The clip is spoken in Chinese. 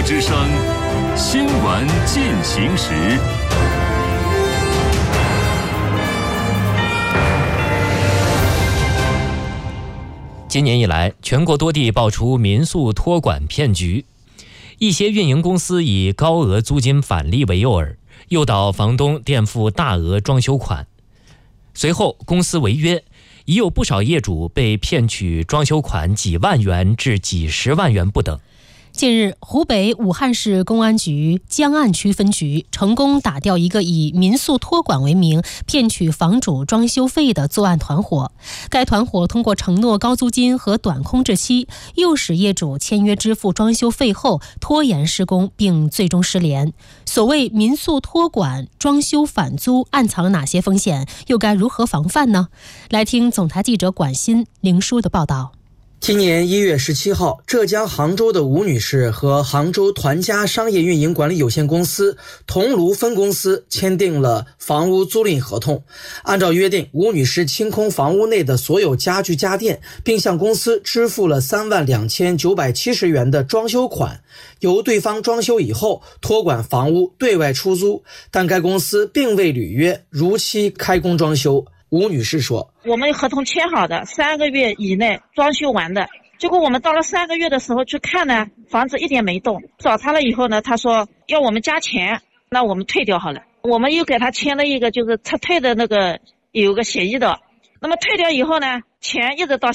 之声，新闻进行时。 今年以来，全国多地爆出民宿托管骗局，一些运营公司以高额租金返利为诱饵，诱导房东垫付大额装修款。随后，公司违约，已有不少业主被骗取装修款几万元至几十万元不等。 近日，湖北武汉市公安局江岸区分局成功打掉一个以民宿托管为名骗取房主装修费的作案团伙。该团伙通过承诺高租金和短空置期，诱使业主签约支付装修费后拖延施工，并最终失联。所谓民宿托管、装修返租暗藏哪些风险，又该如何防范呢？来听总台记者管鑫、凌书的报道。 今年1月17号，浙江杭州的吴女士和杭州团家商业运营管理有限公司桐庐分公司签订了房屋租赁合同。按照约定，吴女士清空房屋内的所有家具家电，并向公司支付了32970元的装修款，由对方装修以后托管房屋对外出租，但该公司并未履约，如期开工装修。吴女士说， 我们合同签好的3个月以内装修完的，结果我们到了3个月的时候去看呢，房子一点没动。找他了以后呢，他说要我们加钱，那我们退掉好了。我们又给他签了一个就是撤退的那个有个协议的。那么退掉以后呢，钱一直到